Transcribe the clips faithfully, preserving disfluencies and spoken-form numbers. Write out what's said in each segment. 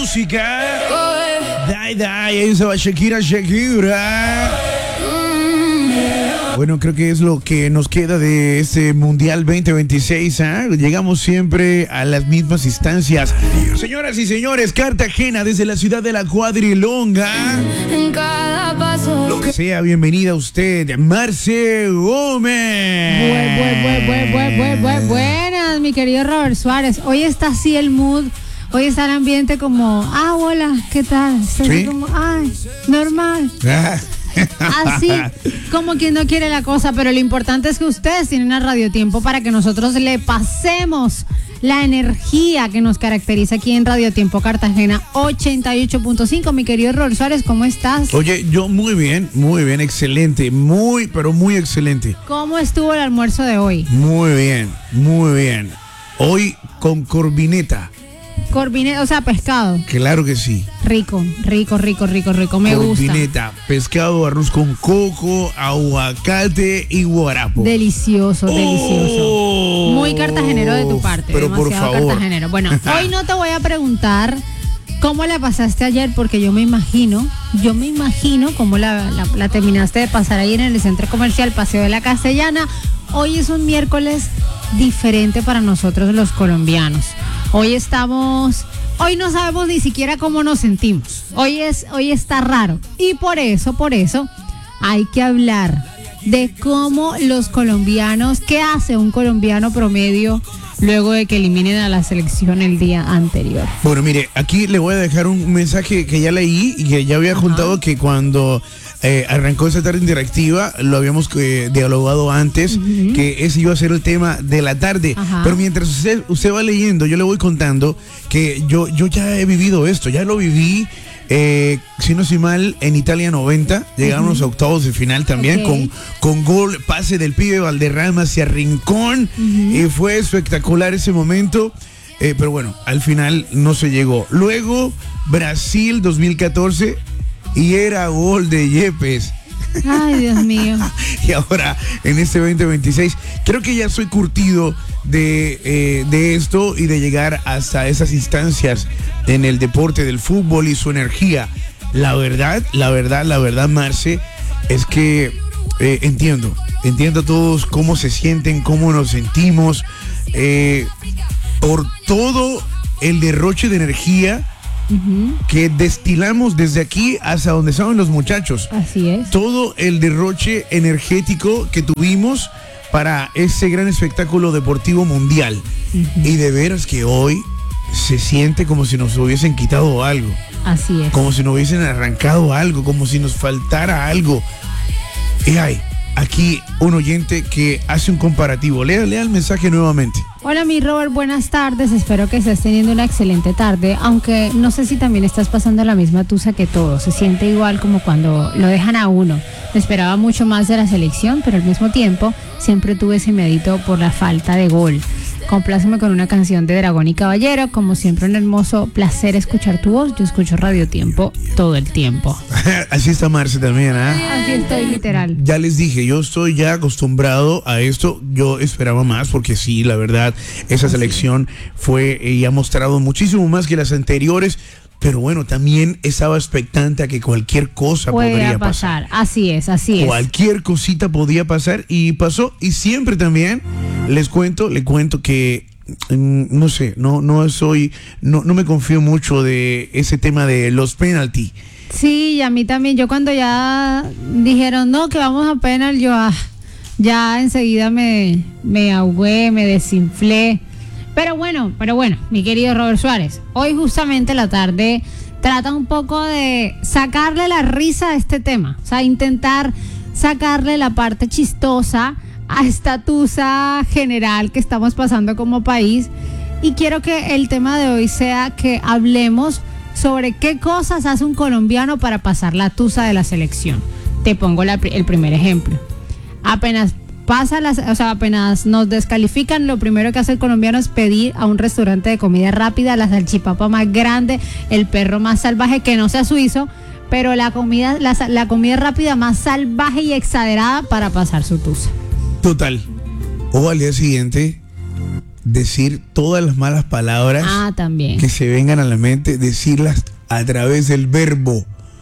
música. Dai, dai, ahí estaba Shakira, Shakira. Bueno, creo que es lo que nos queda de este Mundial veinte veintiséis. ¿eh? Llegamos siempre a las mismas instancias. Señoras y señores, Cartagena desde la ciudad de la Cuadrilonga. En cada paso. Lo que sea, bienvenida a usted, Marce Gómez. Bue, bue, bue, bue, bue, bue, bue, buenas, mi querido Robert Suárez. Hoy está así el mood. Hoy está el ambiente como, ah, hola, ¿qué tal? Está así ¿Sí? como, ay, normal. Así como quien no quiere la cosa, pero lo importante es que ustedes tienen a Radio Tiempo para que nosotros le pasemos la energía que nos caracteriza aquí en Radio Tiempo Cartagena ochenta y ocho punto cinco. Mi querido Robert Suárez, ¿cómo estás? Oye, yo muy bien, muy bien, excelente, muy, pero muy excelente. ¿Cómo estuvo el almuerzo de hoy? Muy bien, muy bien. Hoy con corvineta. Corvineta, o sea, pescado. Claro que sí. Rico, rico, rico, rico, rico. Me gusta. Corvineta, pescado, arroz con coco, aguacate y guarapo. Delicioso, Oh, delicioso. Muy cartagenero de tu parte. Pero por demasiado favor. cartagenero. Bueno, hoy no te voy a preguntar cómo la pasaste ayer, porque yo me imagino, yo me imagino cómo la, la, la terminaste de pasar ahí en el centro comercial Paseo de la Castellana. Hoy es un miércoles diferente para nosotros los colombianos. Hoy estamos, hoy no sabemos ni siquiera cómo nos sentimos. Hoy es, hoy está raro. Y por eso, por eso, hay que hablar de cómo los colombianos, qué hace un colombiano promedio luego de que eliminen a la selección el día anterior. Bueno, mire, aquí le voy a dejar un mensaje que ya leí y que ya había Ajá. juntado que cuando eh, arrancó esa tarde interactiva lo habíamos eh, dialogado antes, uh-huh. que ese iba a ser el tema de la tarde. Ajá. Pero mientras usted, usted va leyendo, yo le voy contando que yo, yo ya he vivido esto, ya lo viví. Eh, si no soy mal, en Italia noventa llegaron uh-huh. los octavos de final también, okay. con, con gol, pase del pibe Valderrama hacia Rincón. Uh-huh. Eh, fue espectacular ese momento, eh, pero bueno, al final no se llegó. Luego Brasil dos mil catorce y era gol de Yepes. Ay, Dios mío. Y ahora en este veinte veintiséis creo que ya soy curtido de, eh, de esto y de llegar hasta esas instancias en el deporte del fútbol y su energía. La verdad, la verdad, la verdad, Marce, es que eh, entiendo, entiendo a todos cómo se sienten, cómo nos sentimos, eh, por todo el derroche de energía Uh-huh. que destilamos desde aquí hasta donde saben los muchachos. Así es. Todo el derroche energético que tuvimos para ese gran espectáculo deportivo mundial. Uh-huh. Y de veras que hoy se siente como si nos hubiesen quitado algo. Así es. Como si nos hubiesen arrancado algo, como si nos faltara algo. Y hay aquí un oyente que hace un comparativo. Lea, lea el mensaje nuevamente. Hola mi Robert, buenas tardes, espero que estés teniendo una excelente tarde, aunque no sé si también estás pasando la misma tusa que todos, se siente igual como cuando lo dejan a uno. Esperaba mucho más de la selección, pero al mismo tiempo siempre tuve ese miedito por la falta de gol. Compláceme con una canción de Dragón y Caballero, como siempre un hermoso placer escuchar tu voz, yo escucho Radio Tiempo todo el tiempo. Así está Marce también, ¿ah? ¿eh? Así estoy literal. Ya les dije, yo estoy ya acostumbrado a esto, yo esperaba más porque sí, la verdad, esa selección fue y ha mostrado muchísimo más que las anteriores. Pero bueno, también estaba expectante a que cualquier cosa Podría podría pasar. pasar. Así es, así es. Cualquier cosita podía pasar y pasó. Y siempre también les cuento, le cuento que mm, no sé, no, no soy, no, no me confío mucho de ese tema de los penalty. Sí, y a mí también. Yo cuando ya dijeron no, que vamos a penal, yo ah, ya enseguida me, me ahogué, me desinflé. Pero bueno, pero bueno, mi querido Robert Suárez, hoy justamente la tarde trata un poco de sacarle la risa a este tema, o sea, intentar sacarle la parte chistosa a esta tusa general que estamos pasando como país, y quiero que el tema de hoy sea que hablemos sobre qué cosas hace un colombiano para pasar la tusa de la selección. Te pongo la, el primer ejemplo. Apenas pasa las, o sea, apenas nos descalifican, lo primero que hace el colombiano es pedir a un restaurante de comida rápida la salchipapa más grande, el perro más salvaje, que no sea suizo, pero la comida, la, la comida rápida más salvaje y exagerada para pasar su tusa. Total. O al día siguiente decir todas las malas palabras Ah, también. que se vengan a la mente, decirlas a través del verbo.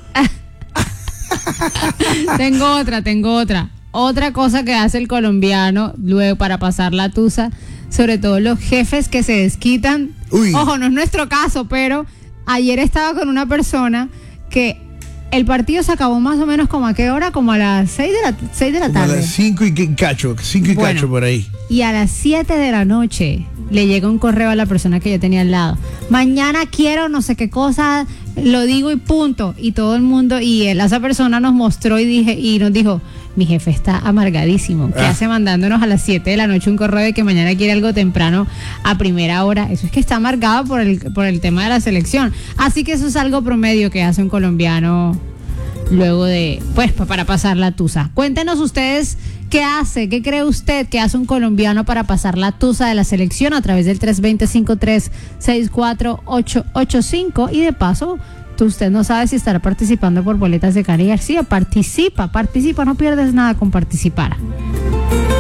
Tengo otra, tengo otra. Otra cosa que hace el colombiano luego para pasar la tusa, sobre todo los jefes que se desquitan. Uy. Ojo, no es nuestro caso, pero ayer estaba con una persona que el partido se acabó más o menos como a qué hora, como a las seis de la, seis de la Como a tarde. las cinco y que- cacho, cinco y Bueno. cacho por ahí. Y a las siete de la noche le llega un correo a la persona que yo tenía al lado. Mañana quiero no sé qué cosa, lo digo y punto. Y todo el mundo, y él, esa persona nos mostró y dije y nos dijo, mi jefe está amargadísimo. ¿Qué Ah. hace mandándonos a las siete de la noche un correo de que mañana quiere algo temprano a primera hora? Eso es que está amargado por el, por el tema de la selección. Así que eso es algo promedio que hace un colombiano luego de, pues, pa- para pasar la tusa. Cuéntenos ustedes qué hace, qué cree usted que hace un colombiano para pasar la tusa de la selección a través del tres dos cero, cinco tres seis cuatro ocho ocho cinco y de paso, tú- usted no sabe si estará participando por boletas de Cari García. Participa, participa, no pierdes nada con participar.